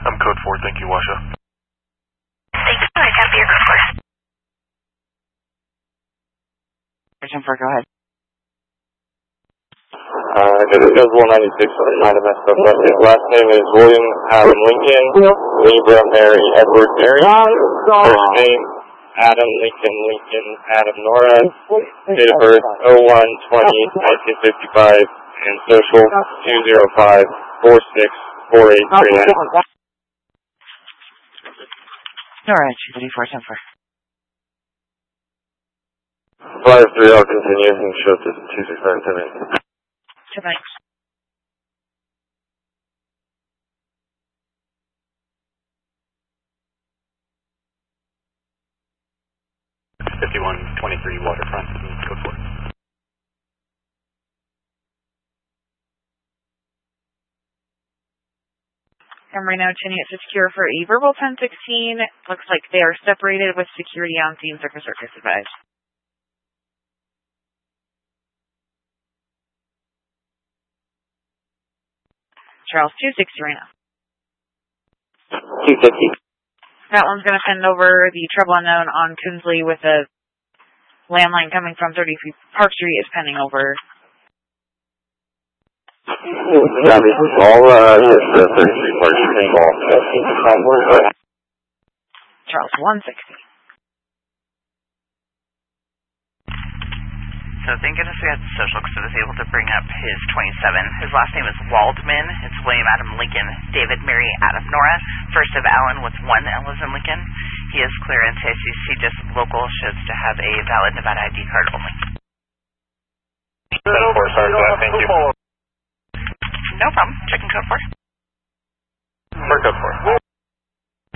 I'm code 4, thank you, Washa. Thank you, I copy your code 4. 10-4, go ahead. This is 196, I might have messed up. His last name is William Adam Lincoln, Libra Mary Edward Mary. First name, Adam Lincoln Adam Nora. Date of birth, 01/20/1955, and social, 205-464839. Nora, 234-10-4. 5-3, I'll continue and show to 265-7. Thanks. $5123 Waterfront, code 4. I'm right now tuning it to secure for a verbal 1016. Looks like they are separated with security on scene, circus advised. Charles, 260 right now. 250. That one's going to send over the trouble unknown on Coonsley with a landline coming from 33 Park Street is pending over. Copy. All, yes, 33 Park Street call. Charles, 160. So thank goodness we had social because I was able to bring up his 27. His last name is Waldman. It's William Adam Lincoln, David Mary Adam Nora. First of Allen with 1 L as in Lincoln. He is clearance ACC, just local, shows to have a valid Nevada ID card only. 10-4, sorry for that, thank you. No problem. Checking code 4. For code 4.